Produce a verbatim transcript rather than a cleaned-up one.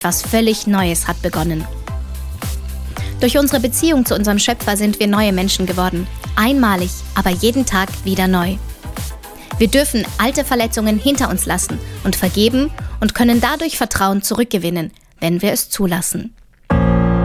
Was völlig Neues hat begonnen. Durch unsere Beziehung zu unserem Schöpfer sind wir neue Menschen geworden. Einmalig, aber jeden Tag wieder neu. Wir dürfen alte Verletzungen hinter uns lassen und vergeben und können dadurch Vertrauen zurückgewinnen, wenn wir es zulassen.